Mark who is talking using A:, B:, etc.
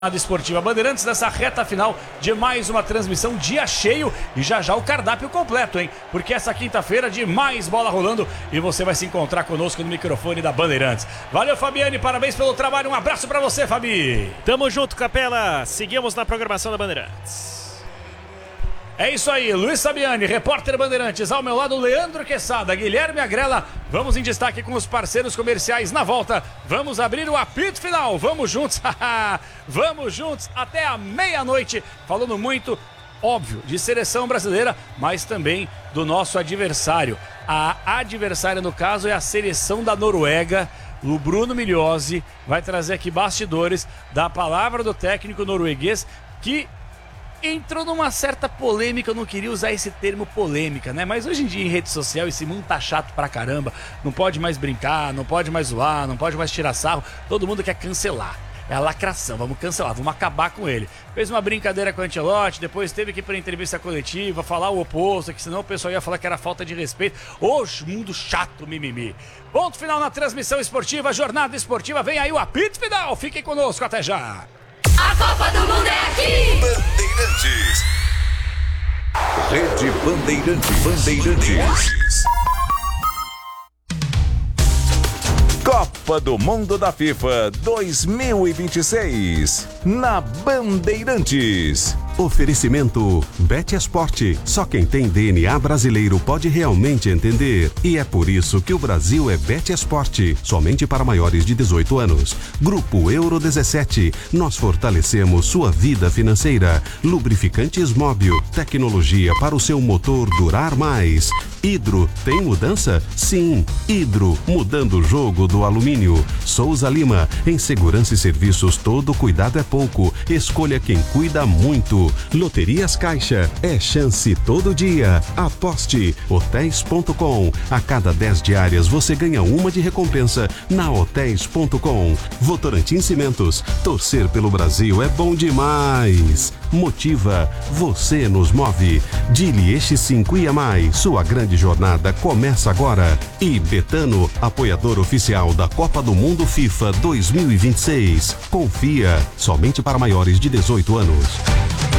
A: Esportiva Bandeirantes nessa reta final de mais uma transmissão dia cheio e já o cardápio completo, hein? Porque essa quinta-feira de mais bola rolando e você vai se encontrar conosco no microfone da Bandeirantes. Valeu, Fabiane, parabéns pelo trabalho, um abraço pra você, Fabi.
B: Tamo junto, Capela, seguimos na programação da Bandeirantes.
A: É isso aí, Luiz Sabiani, repórter Bandeirantes, ao meu lado Leandro Quesada, Guilherme Agrela. Vamos em destaque com os parceiros comerciais na volta. Vamos abrir o apito final, vamos juntos, vamos juntos até a meia-noite, falando muito, óbvio, de seleção brasileira, mas também do nosso adversário. A adversária, no caso, é a seleção da Noruega. O Bruno Migliozzi vai trazer aqui bastidores da palavra do técnico norueguês que entrou numa certa polêmica. Eu não queria usar esse termo polêmica, né? Mas hoje em dia em rede social esse mundo tá chato pra caramba. Não pode mais brincar, não pode mais zoar, não pode mais tirar sarro. Todo mundo quer cancelar. É a lacração, vamos cancelar, vamos acabar com ele. Fez uma brincadeira com o Ancelotti, depois teve que ir pra entrevista coletiva, falar o oposto, que senão o pessoal ia falar que era falta de respeito. Oxe, mundo chato, mimimi. Ponto final na transmissão esportiva, jornada esportiva, vem aí o apito final. Fiquem conosco, até já.
C: A Copa do Mundo é aqui!
D: Bandeirantes. Rede Bandeirantes. Copa do Mundo da FIFA 2026 na Bandeirantes.
E: Oferecimento BetEsport. Só quem tem DNA brasileiro pode realmente entender. E é por isso que o Brasil é BetEsport. Somente para maiores de 18 anos. Grupo Euro 17. Nós fortalecemos sua vida financeira. Lubrificantes Móbil. Tecnologia para o seu motor durar mais. Hidro, tem mudança? Sim. Hidro, mudando o jogo do alumínio. Souza Lima, em segurança e serviços todo cuidado é pouco. Escolha quem cuida muito. Loterias Caixa, é chance todo dia. Aposte. Hotéis.com. A cada 10 diárias você ganha uma de recompensa na Hotéis.com. Votorantim Cimentos, torcer pelo Brasil é bom demais. Motiva, você nos move. Dili X5 e a mais, sua grande jornada começa agora. E Betano, apoiador oficial da Copa do Mundo FIFA 2026. Confia, somente para maiores de 18 anos.